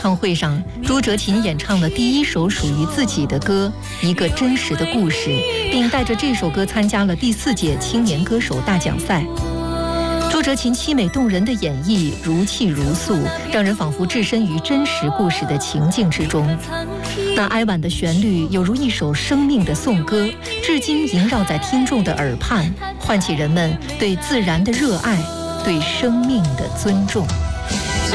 唱会上，朱哲琴演唱了第一首属于自己的歌《一个真实的故事》，并带着这首歌参加了第4届青年歌手大奖赛。朱哲琴凄美动人的演绎如泣如诉，让人仿佛置身于真实故事的情境之中。那哀婉的旋律有如一首生命的颂歌，至今萦绕在听众的耳畔，唤起人们对自然的热爱，对生命的尊重。